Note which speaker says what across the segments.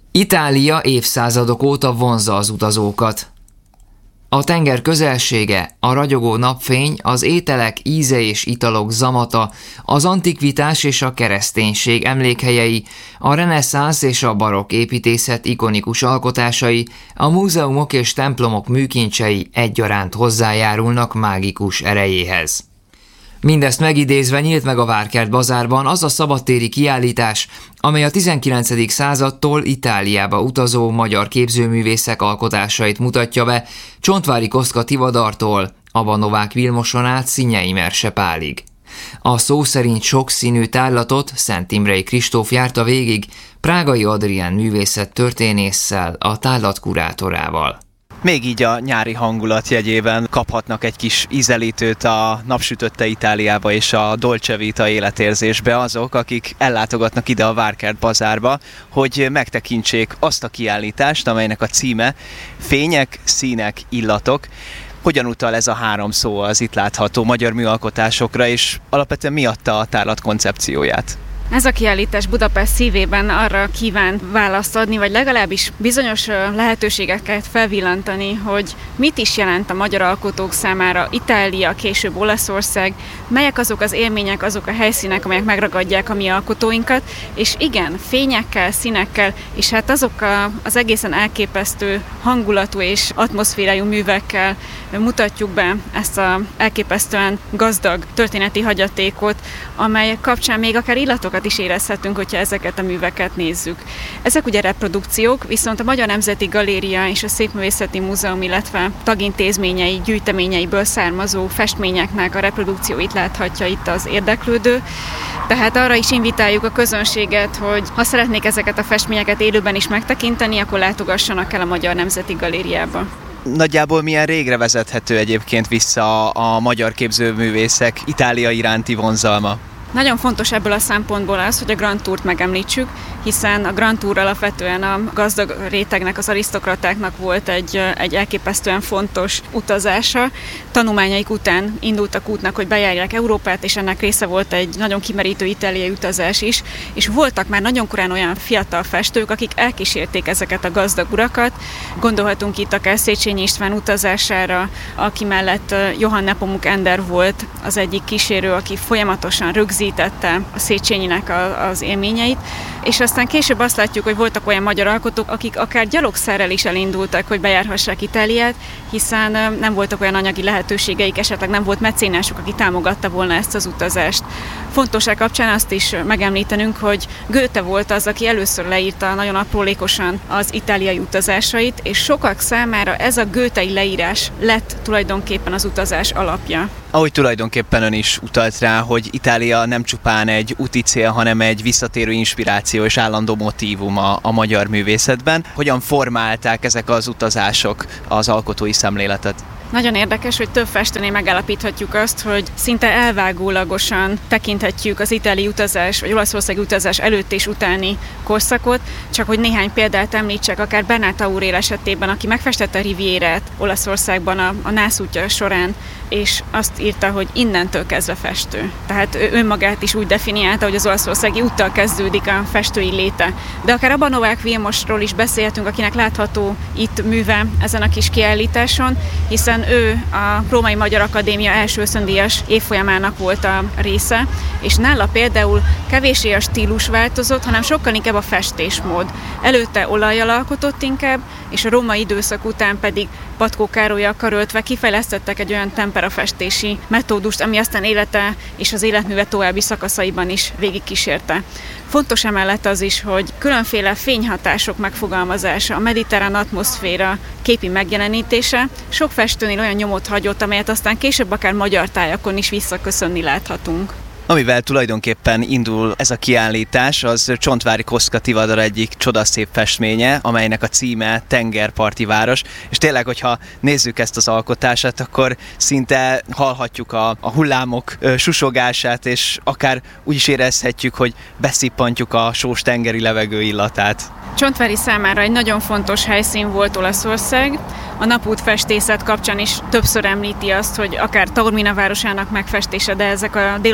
Speaker 1: Itália évszázadok óta vonzza az utazókat. A tenger közelsége, a ragyogó napfény, az ételek íze és italok zamata, az antikvitás és a kereszténység emlékhelyei, a reneszánsz és a barokk építészet ikonikus alkotásai, a múzeumok és templomok műkincsei egyaránt hozzájárulnak mágikus erejéhez. Mindezt megidézve nyílt meg a Várkert bazárban az a szabadtéri kiállítás, amely a 19. századtól Itáliába utazó magyar képzőművészek alkotásait mutatja be, Csontváry Kosztka Tivadartól, Aba Novák Vilmoson át Szinyei Merse Pálig. A szó szerint sokszínű tárlatot Szent Imrei Kristóf járta végig, Prágai Adrián művészettörténésszel, a tárlat kurátorával.
Speaker 2: Még így a nyári hangulat jegyében kaphatnak egy kis ízelítőt a napsütötte Itáliába és a Dolce Vita életérzésbe azok, akik ellátogatnak ide a Várkert bazárba, hogy megtekintsék azt a kiállítást, amelynek a címe Fények, színek, illatok. Hogyan utal ez a három szó az itt látható magyar műalkotásokra, és alapvetően mi adta a tárlat koncepcióját?
Speaker 3: Ez a kiállítás Budapest szívében arra kíván választ adni, vagy legalábbis bizonyos lehetőségeket felvillantani, hogy mit is jelent a magyar alkotók számára Itália, később Olaszország, melyek azok az élmények, azok a helyszínek, amelyek megragadják a mi alkotóinkat, és igen, fényekkel, színekkel, és hát azokkal az egészen elképesztő hangulatú és atmoszférájú művekkel mutatjuk be ezt az elképesztően gazdag történeti hagyatékot, amely kapcsán még akár illatokat is érezhetünk, hogyha ezeket a műveket nézzük. Ezek ugye reprodukciók, viszont a Magyar Nemzeti Galéria és a Szépművészeti Múzeum, illetve tagintézményei, gyűjteményeiből származó festményeknek a reprodukcióit láthatja itt az érdeklődő. Tehát arra is invitáljuk a közönséget, hogy ha szeretnék ezeket a festményeket élőben is megtekinteni, akkor látogassanak el a Magyar Nemzeti Galériába.
Speaker 2: Nagyjából milyen régre vezethető egyébként vissza a magyar képzőművészek Itália iránti vonzalma?
Speaker 3: Nagyon fontos ebből a szempontból az, hogy a Grand Tourt megemlítsük, hiszen a Grand Tour alapvetően a gazdag rétegnek, az arisztokratáknak volt egy elképesztően fontos utazása. Tanulmányaik után indultak útnak, hogy bejárják Európát, és ennek része volt egy nagyon kimerítő itáliai utazás is, és voltak már nagyon korán olyan fiatal festők, akik elkísérték ezeket a gazdag urakat. Gondolhatunk itt akár Széchenyi István utazására, aki mellett Johann Nepomuk Ender volt az egyik kísérő, aki folyamatosan rögzítette a Széchenyinek az élményeit, és aztán később azt látjuk, hogy voltak olyan magyar alkotók, akik akár gyalogszerrel is elindultak, hogy bejárhassák Itáliát, hiszen nem voltak olyan anyagi lehetőségeik, esetleg nem volt mecénásuk, aki támogatta volna ezt az utazást. Fontosság kapcsán azt is megemlítenünk, hogy Goethe volt az, aki először leírta nagyon aprólékosan az itáliai utazásait, és sokak számára ez a goethei leírás lett tulajdonképpen az utazás alapja.
Speaker 2: Ahogy tulajdonképpen ön is utalt rá, hogy Itália nem csupán egy úti cél, hanem egy visszatérő inspiráció és állandó motívum a magyar művészetben. Hogyan formálták ezek az utazások az alkotói szemléletet?
Speaker 3: Nagyon érdekes, hogy több festőnél megállapíthatjuk azt, hogy szinte elvágólagosan tekinthetjük az itáliai utazás, vagy olaszországi utazás előtt és utáni korszakot, csak hogy néhány példát említsek, akár Bernát Aurél esetében, aki megfestette a Rivierát Olaszországban a nászútja során, és azt írta, hogy innentől kezdve festő. Tehát ő önmagát is úgy definiálta, hogy az olaszországi úttal kezdődik a festői léte. De akár Aba Novák Vilmosról is beszélhetünk, akinek látható itt műve ezen a kis kiállításon, hiszen ő a Római Magyar Akadémia első ösztöndíjas évfolyamának volt a része, és nála például kevéssé a stílus változott, hanem sokkal inkább a festésmód. Előtte olajjal alkotott inkább, és a római időszak után pedig Patkó Károllyal karöltve kifejlesztettek egy olyan temperafestési metódust, ami aztán élete és az életműve további szakaszaiban is végigkísérte. Fontos emellett az is, hogy különféle fényhatások megfogalmazása, a mediterrán atmoszféra képi megjelenítése sok festőnél olyan nyomot hagyott, amelyet aztán később akár magyar tájakon is visszaköszönni láthatunk.
Speaker 2: Amivel tulajdonképpen indul ez a kiállítás, az Csontváry Kosztka Tivadar egyik csodaszép festménye, amelynek a címe Tengerparti város, és tényleg, hogyha nézzük ezt az alkotását, akkor szinte hallhatjuk a hullámok susogását, és akár úgy is érezhetjük, hogy beszippantjuk a sós tengeri levegő illatát.
Speaker 3: Csontváry számára egy nagyon fontos helyszín volt Olaszország. A napútfestészet kapcsán is többször említi azt, hogy akár Taormina városának megfestése, de ezek a dél-olaszországi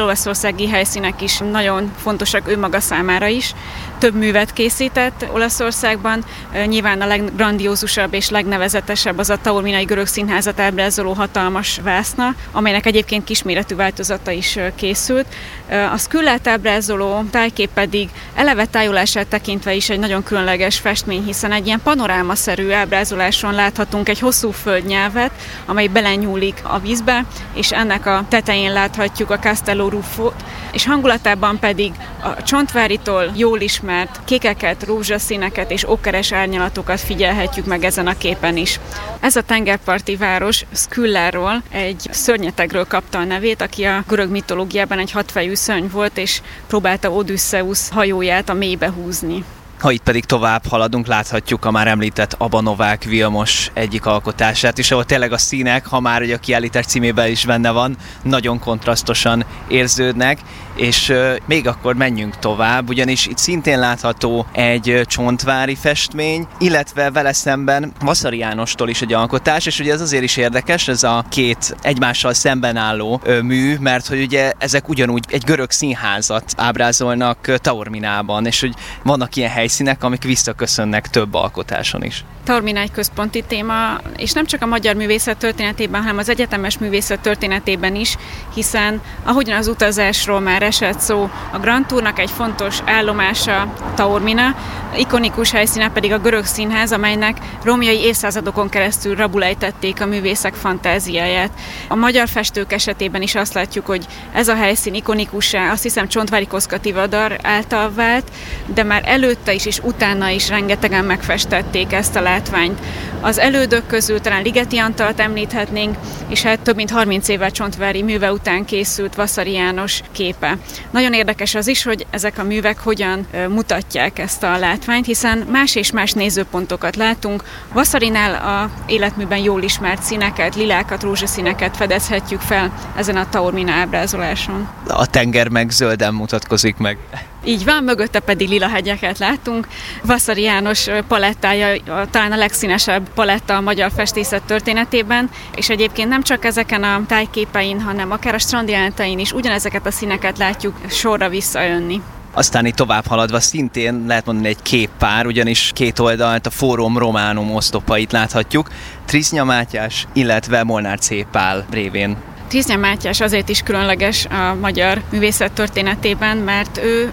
Speaker 3: olaszországi helyszínek is nagyon fontosak ő maga számára is. Több művet készített Olaszországban, nyilván a leggrandiózusabb és legnevezetesebb az a Taorminai Görög Színházat ábrázoló hatalmas vászna, amelynek egyébként kisméretű változata is készült. A Skyllát ábrázoló tájkép pedig eleve tájolását tekintve is egy nagyon különleges festmény, hiszen egy ilyen panorámaszerű ábrázoláson láthatunk egy hosszú földnyelvet, amely belenyúlik a vízbe, és ennek a tetején láthatjuk a Castello Ruffót, és hangulatában pedig a Csontvárítól jól ismert kékeket, rózsaszíneket és okkeres árnyalatokat figyelhetjük meg ezen a képen is. Ez a tengerparti város Skylláról, egy szörnyetegről kapta a nevét, aki a görög mitológiában egy hatfejű szörny volt, és próbálta Odüsszeusz hajóját a mélybe húzni.
Speaker 2: Ha itt pedig tovább haladunk, láthatjuk a már említett Aba Novák Vilmos egyik alkotását is, ahol tényleg a színek, ha már ugye a kiállítás címében is benne van, nagyon kontrasztosan érződnek, és még akkor menjünk tovább, ugyanis itt szintén látható egy csontvári festmény, illetve vele szemben Vasari Jánostól is egy alkotás, és ugye ez azért is érdekes, ez a két egymással szemben álló mű, mert hogy ugye ezek ugyanúgy egy görög színházat ábrázolnak Taorminában, és hogy vannak ilyen helyszínek, amik visszaköszönnek több alkotáson is.
Speaker 3: Taormina egy központi téma, és nem csak a magyar művészet történetében, hanem az egyetemes művészet történetében is, hiszen ahogyan az utazásról már esett szó, a Grand Tournak egy fontos állomása Taormina, ikonikus helyszíne pedig a görög színház, amelynek római évszázadokon keresztül rabulejtették a művészek fantáziáját. A magyar festők esetében is azt látjuk, hogy ez a helyszín ikonikussá, azt hiszem Csontváry Kosztka Tivadar által vált, de már előtte is és utána is rengetegen megfestették ezt a látványt. Az elődök közül talán Ligeti Antalt említhetnénk, és hát több mint 30 évvel Csontváry műve után készült Vasari János képe. Nagyon érdekes az is, hogy ezek a művek hogyan mutatják ezt a látványt, hiszen más és más nézőpontokat látunk. Vasarinál a életműben jól ismert színeket, lilákat, rózsaszíneket fedezhetjük fel ezen a Taormina ábrázoláson.
Speaker 2: A tenger meg zölden mutatkozik meg.
Speaker 3: Így van, mögötte pedig lila hegyeket látunk. Vasari János palettája talán a legszínesebb paletta a magyar festészet történetében, és egyébként nem csak ezeken a tájképein, hanem akár a strandjelenetein is ugyanezeket a színeket látjuk sorra visszajönni.
Speaker 2: Aztán itt tovább haladva szintén lehet mondani egy képpár, ugyanis két oldalt a Forum Romanum oszlopait láthatjuk, Triznya Mátyás, illetve Molnár C. Pál révén.
Speaker 3: Triznya Mátyás azért is különleges a magyar művészet történetében, mert ő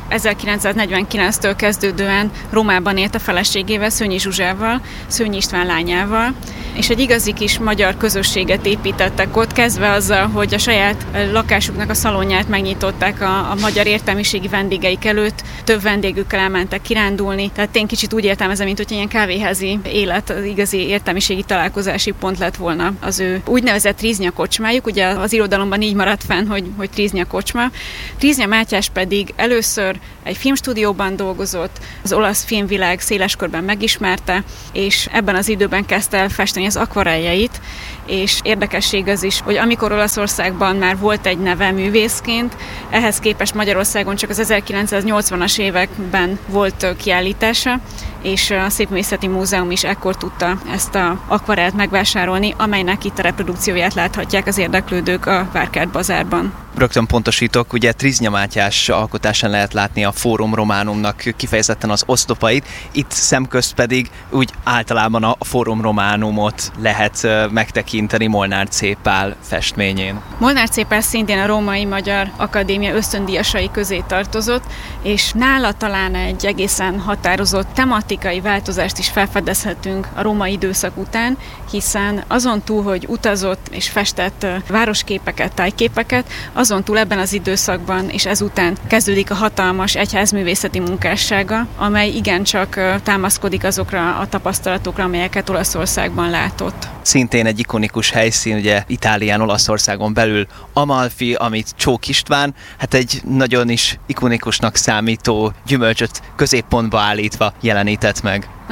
Speaker 3: 1949-től kezdődően Rómában élt a feleségével, Szőnyi Zsuzsával, Szőnyi István lányával, és egy igazi kis magyar közösséget építettek ott, kezdve azzal, hogy a saját lakásuknak a szalonját megnyitották a magyar értelmiségi vendégeik előtt, több vendégükkel elmentek kirándulni, tehát én kicsit úgy értelmezem, mint hogy ilyen kávéházi élet, az igazi értelmiségi találkozási pont lett volna az ő úgynevezett Triznya kocsmájuk, ugye az irodalomban így maradt fenn, hogy Triznya kocsma. Triznya Mátyás pedig először egy filmstúdióban dolgozott, az olasz filmvilág széles körben megismerte, és ebben az időben kezdte el festeni az akvarelljeit, és érdekesség az is, hogy amikor Olaszországban már volt egy neve művészként, ehhez képest Magyarországon csak az 1980-as években volt kiállítása, és a Szépművészeti Múzeum is ekkor tudta ezt az akvarellt megvásárolni, amelynek itt a reprodukcióját láthatják az érdeklődők a Várkert Bazárban.
Speaker 2: Rögtön pontosítok, ugye Triznya Mátyás alkotásán lehet látni a Forum Romanumnak kifejezetten az oszlopait, itt szemközt pedig úgy általában a Forum Romanumot lehet megtekinteni Molnár C. Pál festményén.
Speaker 3: Molnár C. Pál szintén a Római Magyar Akadémia ösztöndíjasai közé tartozott, és nála talán egy egészen határozott tematikai változást is felfedezhetünk a római időszak után, hiszen azon túl, hogy utazott és festett városképeket, tájképeket, azon túl ebben az időszakban és ezután kezdődik a hatalmas egyházművészeti munkássága, amely igencsak támaszkodik azokra a tapasztalatokra, amelyeket Olaszországban látott.
Speaker 2: Szintén egy ikonikus helyszín, ugye Itálián, Olaszországon belül Amalfi, amit Csók István, hát egy nagyon is ikonikusnak számító gyümölcsöt középpontba állítva jelenített meg.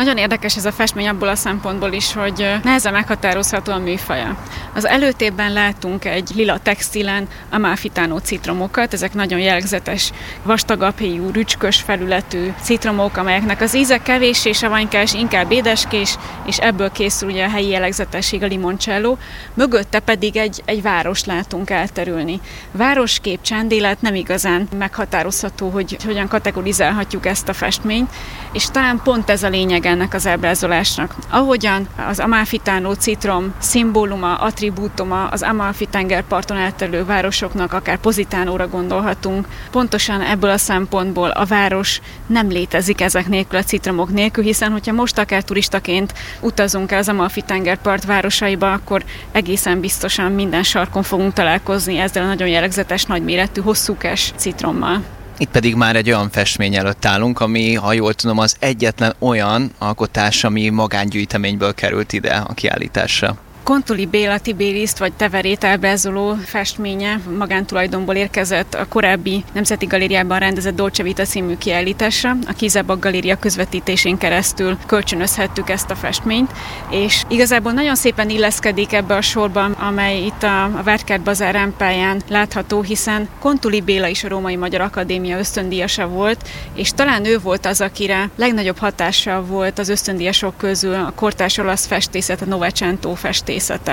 Speaker 3: Nagyon érdekes ez a festmény abból a szempontból is, hogy nehezen meghatározható a műfaja. Az előtérben látunk egy lila textilen amalfitánó citromokat, ezek nagyon jellegzetes, vastagabbhéjú, rücskös felületű citromok, amelyeknek az íze kevéssé savanykás, inkább édeskés, és ebből készül ugye a helyi jellegzetesség, a limoncello. Mögötte pedig egy várost látunk elterülni. Városkép, csendélet nem igazán meghatározható, hogy hogyan kategorizálhatjuk ezt a festményt, és talán pont ez a lényeg ennek az ábrázolásnak. Ahogyan az amalfitánó citrom szimbóluma, attribútuma az Amalfi tengerparton elterülő városoknak, akár Positánóra gondolhatunk, pontosan ebből a szempontból a város nem létezik ezek nélkül, a citromok nélkül, hiszen hogyha most akár turistaként utazunk el az Amalfi tengerpart városaiba, akkor egészen biztosan minden sarkon fogunk találkozni ezzel a nagyon jellegzetes, nagyméretű, hosszúkás citrommal.
Speaker 2: Itt pedig már egy olyan festmény előtt állunk, ami, ha jól tudom, az egyetlen olyan alkotás, ami magángyűjteményből került ide a kiállításra.
Speaker 3: Kontuli Béla Tibériszt vagy Teverét ábrázoló festménye magántulajdonból érkezett a korábbi Nemzeti Galériában rendezett Dolce Vita című kiállításra. A Kizebak Galéria közvetítésén keresztül kölcsönözhettük ezt a festményt, és igazából nagyon szépen illeszkedik ebbe a sorban, amely itt a Várkert Bazár rámpáján látható, hiszen Kontuli Béla is a Római Magyar Akadémia ösztöndíjasa volt, és talán ő volt az, akire legnagyobb hatással volt az ösztöndíjasok közül a kortárs olasz festészet, a Novecento festészete.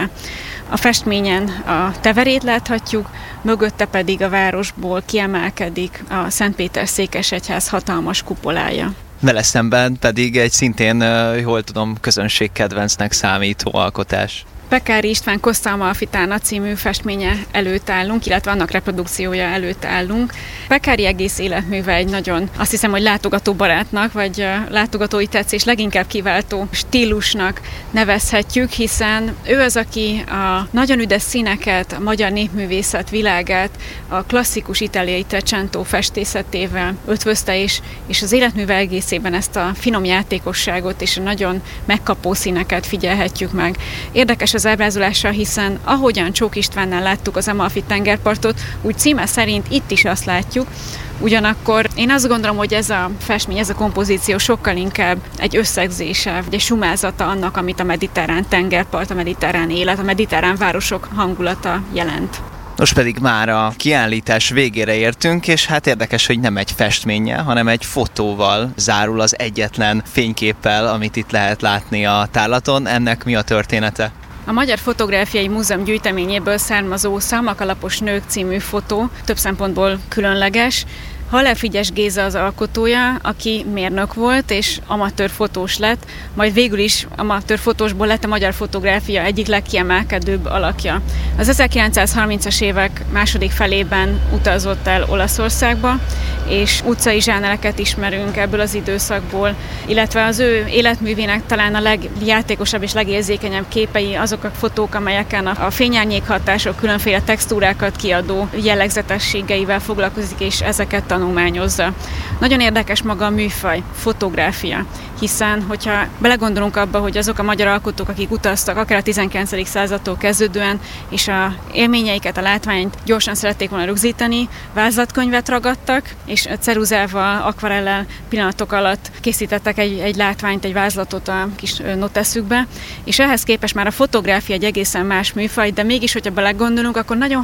Speaker 3: A festményen a Teverét láthatjuk, mögötte pedig a városból kiemelkedik a Szentpéter-székesegyház hatalmas kupolája.
Speaker 2: Vele szemben pedig egy szintén, jól tudom, közönségkedvencnek számító alkotás.
Speaker 3: Pekári István Costa Amalfitana című festménye előtt állunk, illetve annak reprodukciója előtt állunk. Pekári egész életműve egy nagyon, azt hiszem, hogy látogatóbarátnak, vagy látogatói tetszés leginkább kiváltó stílusnak nevezhetjük, hiszen ő az, aki a nagyon üdes színeket, a magyar népművészet világát a klasszikus itáliai Trecento festészetével ötvözte, és az életműve egészében ezt a finom játékosságot és a nagyon megkapó színeket figyelhetjük meg. Érdekes az ábrázolással, hiszen ahogyan Csók Istvánnál láttuk az Amalfi tengerpartot, úgy címe szerint itt is azt látjuk. Ugyanakkor én azt gondolom, hogy ez a festmény, ez a kompozíció sokkal inkább egy összegzése, vagy egy sumázata annak, amit a mediterrán tengerpart, a mediterrán élet, a mediterrán városok hangulata jelent.
Speaker 2: Most pedig már a kiállítás végére értünk, és hát érdekes, hogy nem egy festménnyel, hanem egy fotóval zárul, az egyetlen fényképpel, amit itt lehet látni a tárlaton. Ennek mi a története?
Speaker 3: A Magyar Fotográfiai Múzeum gyűjteményéből származó Szalmakalapos nők című fotó több szempontból különleges. Haller Frigyes Géza az alkotója, aki mérnök volt és amatőr fotós lett, majd végül is amatőr fotósból lett a magyar fotográfia egyik legkiemelkedőbb alakja. Az 1930-as évek második felében utazott el Olaszországba, és utcai zsánereket ismerünk ebből az időszakból, illetve az ő életművének talán a legjátékosabb és legérzékenyebb képei azok a fotók, amelyeken a fényárnyék hatások, különféle textúrákat kiadó jellegzetességeivel foglalkozik, és ezeket tanulmányozza. Nagyon érdekes maga a műfaj, fotográfia, hiszen hogyha belegondolunk abba, hogy azok a magyar alkotók, akik utaztak akár a 19. századtól kezdődően, és a élményeiket, a látványt gyorsan szerették volna rögzíteni, vázlatkönyvet ragadtak, és ceruzával, akvarellel pillanatok alatt készítettek egy látványt, egy vázlatot a kis noteszükbe, és ehhez képest már a fotográfia egy egészen más műfaj, de mégis, hogyha belegondolunk, akkor nagyon